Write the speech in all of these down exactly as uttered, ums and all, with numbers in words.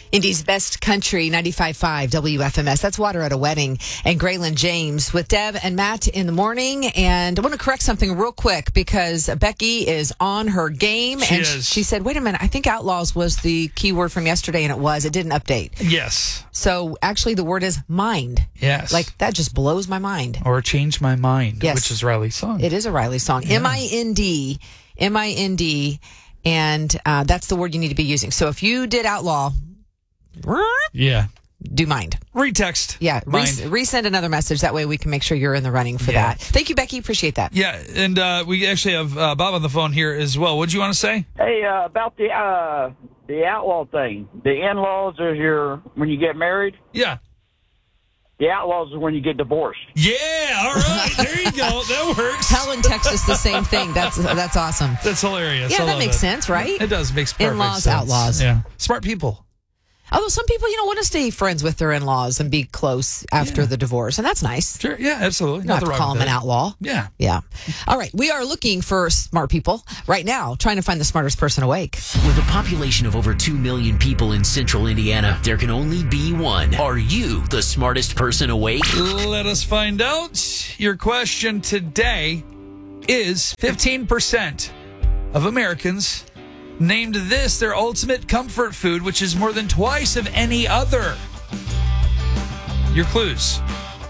Indy's best country, ninety-five point five W F M S. That's Water at a Wedding. And Graylin James with Deb and Matt in the morning. And I want to correct something real quick because Becky is on her game. She and is. she said, wait a minute, I think outlaws was the key word from yesterday, and it was. It didn't update. Yes. So actually the word is mind. Yes. Like, that just blows my mind. Or Change My Mind, Yes. which is Riley's song. It is a Riley song. Yeah. M I N D. M I N D. And uh, that's the word you need to be using. So if you did outlaw... Yeah. Do mind. Retext. Yeah. Mind. Re- resend another message. That way we can make sure you're in the running for Yeah. that. Thank you, Becky. Appreciate that. Yeah, and uh, we actually have uh, Bob on the phone here as well. What do you want to say? Hey, uh, about the uh, the outlaw thing. The in-laws is your when you get married. Yeah. The outlaws is when you get divorced. Yeah, all right. There you go. That works. Helen texted us the same thing. That's that's awesome. That's hilarious. Yeah, I that love makes it. sense, right? It does. It makes perfect In-laws, sense. outlaws. Yeah. Smart people. Although some people, you know, want to stay friends with their in-laws and be close after Yeah. the divorce, and that's nice. Sure. Yeah, absolutely. You don't have Nothing to call wrong them with an that. outlaw. Yeah. Yeah. All right. We are looking for smart people right now, trying to find the smartest person awake. With a population of over two million people in central Indiana, there can only be one. Are you the smartest person awake? Let us find out. Your question today is fifteen percent of Americans named this their ultimate comfort food, which is more than twice of any other. Your clues.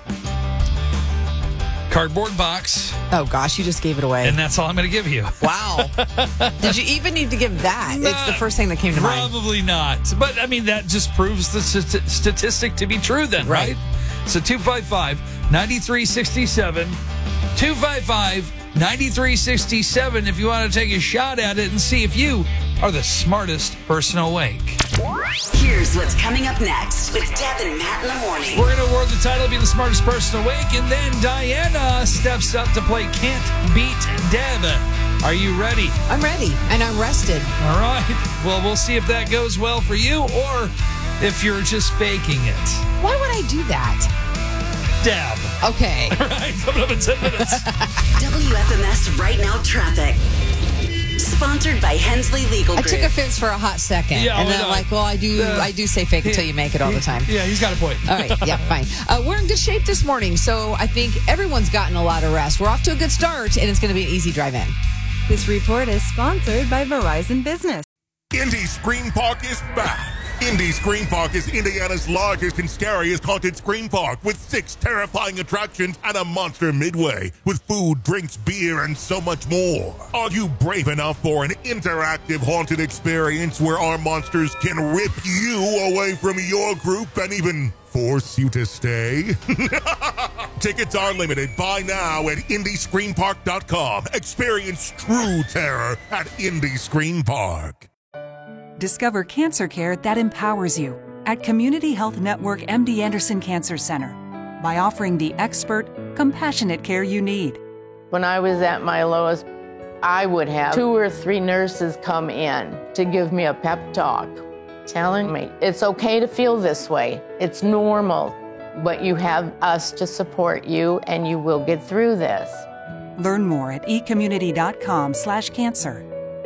Cardboard box, Oh, gosh, you just gave it away. and that's all I'm going to give you. Wow. Did you even need to give that? It's the Not- first thing that came to mind. Probably not. But, I mean, that just proves the st- statistic to be true then, right? Right. So two five five, nine three six seven. two five five, nine three six seven if you want to take a shot at it and see if you are the smartest person awake. Here's what's coming up next with Deb and Matt in the morning. We're going to award the title of being the smartest person awake, and then Diana steps up to play Can't Beat Deb. Are you ready? I'm ready, and I'm rested. All right. Well, we'll see if that goes well for you or if you're just faking it. Why would I do that? Deb. Okay. All right, coming up in ten minutes. W F M S Right Now Traffic. Sponsored by Hensley Legal I Group. took offense for a hot second. Yeah, and well, then I'm no. like, well, I do Uh, I do say fake it till you make it all the time. Yeah, he's got a point. All right, yeah, fine. Uh, we're in good shape this morning, so I think everyone's gotten a lot of rest. We're off to a good start, and it's going to be an easy drive in. This report is sponsored by Verizon Business. Indy Scream Park is back. Indy Scream Park is Indiana's largest and scariest haunted scream park with six terrifying attractions and a monster midway with food, drinks, beer, and so much more. Are you brave enough for an interactive haunted experience where our monsters can rip you away from your group and even force you to stay? Tickets are limited. Buy now at indy scream park dot com. Experience true terror at Indy Scream Park. Discover cancer care that empowers you at Community Health Network M D Anderson Cancer Center by offering the expert, compassionate care you need. When I was at my lowest, I would have two or three nurses come in to give me a pep talk, telling me it's okay to feel this way. It's normal, but you have us to support you and you will get through this. Learn more at ecommunity dot com slash cancer.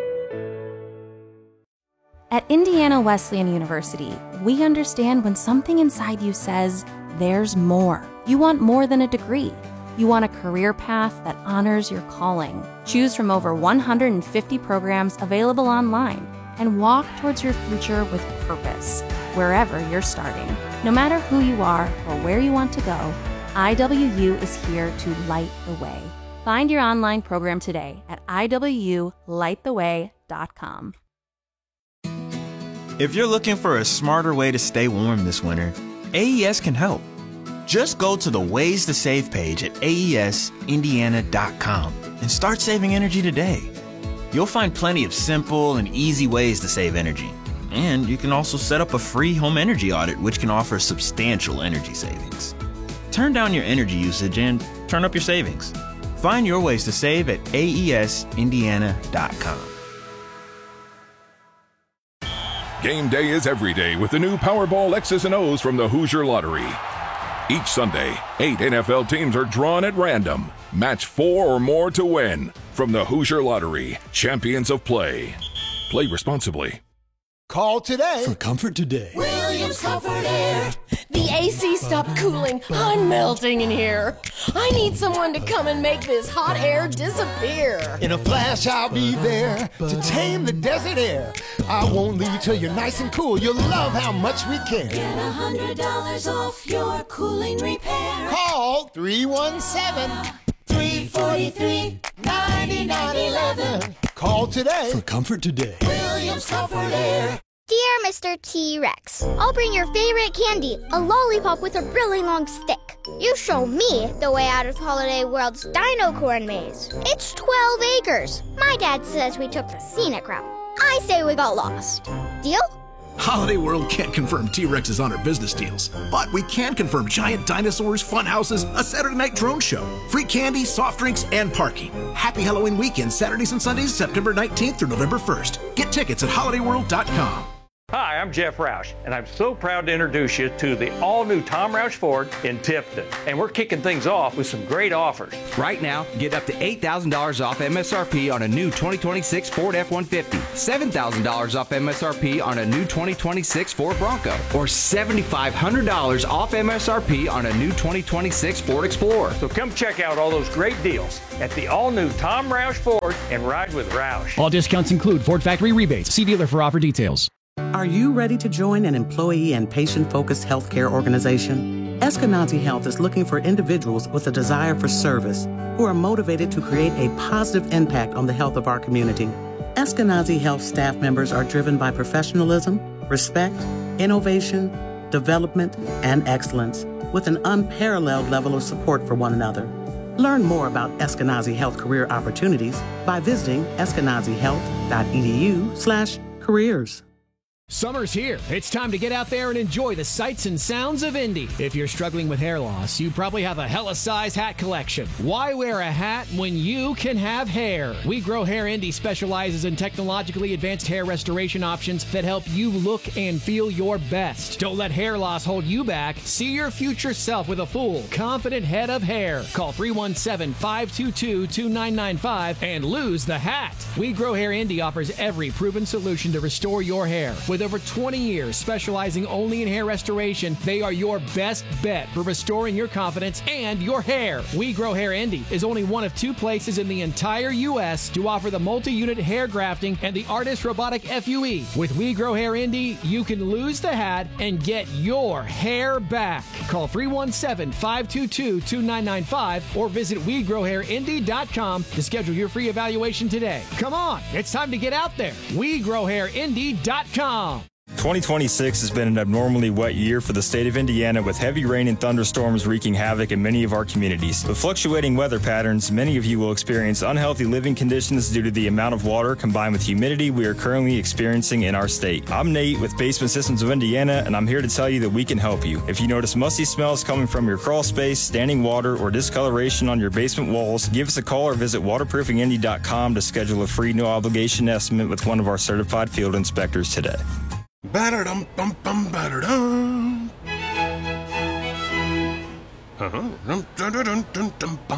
At Indiana Wesleyan University, we understand when something inside you says, there's more. You want more than a degree. You want a career path that honors your calling. Choose from over one hundred fifty programs available online and walk towards your future with purpose, wherever you're starting. No matter who you are or where you want to go, I W U is here to light the way. Find your online program today at I W U light the way dot com. If you're looking for a smarter way to stay warm this winter, A E S can help. Just go to the Ways to Save page at A E S indiana dot com and start saving energy today. You'll find plenty of simple and easy ways to save energy. And you can also set up a free home energy audit, which can offer substantial energy savings. Turn down your energy usage and turn up your savings. Find your ways to save at A E S indiana dot com. Game day is every day with the new Powerball X's and O's from the Hoosier Lottery. Each Sunday, eight N F L teams are drawn at random. Match four or more to win. From the Hoosier Lottery, champions of play. Play responsibly. Call today. For comfort today. Williams Comfort Air. The A C stopped cooling. I'm melting in here. I need someone to come and make this hot air disappear. In a flash, I'll be there to tame the desert air. I won't leave till you're nice and cool. You'll love how much we care. Get one hundred dollars off your cooling repair. Call three one seven, three four three, nine nine one one. Call today. For comfort today. Williams Comfort Air. Dear Mister T-Rex, I'll bring your favorite candy, a lollipop with a really long stick. You show me the way out of Holiday World's Dino Corn Maze. It's twelve acres. My dad says we took the scenic route. I say we got lost. Deal? Holiday World can't confirm T-Rexes on our business deals, but we can confirm giant dinosaurs, fun houses, a Saturday night drone show, free candy, soft drinks, and parking. Happy Halloween weekend, Saturdays and Sundays, September nineteenth through November first. Get tickets at holiday world dot com. Hi, I'm Jeff Roush, and I'm so proud to introduce you to the all-new Tom Roush Ford in Tifton. And we're kicking things off with some great offers. Right now, get up to eight thousand dollars off M S R P on a new twenty twenty-six Ford F one fifty, seven thousand dollars off M S R P on a new twenty twenty-six Ford Bronco, or seven thousand five hundred dollars off M S R P on a new twenty twenty-six Ford Explorer. So come check out all those great deals at the all-new Tom Roush Ford and ride with Roush. All discounts include Ford factory rebates. See dealer for offer details. Are you ready to join an employee and patient-focused healthcare organization? Eskenazi Health is looking for individuals with a desire for service who are motivated to create a positive impact on the health of our community. Eskenazi Health staff members are driven by professionalism, respect, innovation, development, and excellence, with an unparalleled level of support for one another. Learn more about Eskenazi Health career opportunities by visiting eskenazi health dot e d u slash careers. Summer's here. It's time to get out there and enjoy the sights and sounds of Indy. If you're struggling with hair loss, you probably have a hella size hat collection. Why wear a hat when you can have hair? We Grow Hair Indy specializes in technologically advanced hair restoration options that help you look and feel your best. Don't let hair loss hold you back. See your future self with a full, confident head of hair. Call three one seven, five two two, two nine nine five and lose the hat. We Grow Hair Indy offers every proven solution to restore your hair. With over twenty years specializing only in hair restoration, they are your best bet for restoring your confidence and your hair. We Grow Hair Indy is only one of two places in the entire U S to offer the multi-unit hair grafting and the Artist Robotic F U E. With We Grow Hair Indy, you can lose the hat and get your hair back. Call three one seven, five two two, two nine nine five or visit we grow hair indy dot com to schedule your free evaluation today. Come on, it's time to get out there. we grow hair indy dot com. twenty twenty-six has been an abnormally wet year for the state of Indiana, with heavy rain and thunderstorms wreaking havoc in many of our communities. With fluctuating weather patterns, many of you will experience unhealthy living conditions due to the amount of water combined with humidity we are currently experiencing in our state. I'm Nate with Basement Systems of Indiana, and I'm here to tell you that we can help you. If you notice musty smells coming from your crawl space, standing water, or discoloration on your basement walls, give us a call or visit waterproofing indy dot com to schedule a free no-obligation estimate with one of our certified field inspectors today. Ba-da-dum, bum, bum, ba-da-dum. Uh-huh. Dum, dum, dum, dum, dum, dum.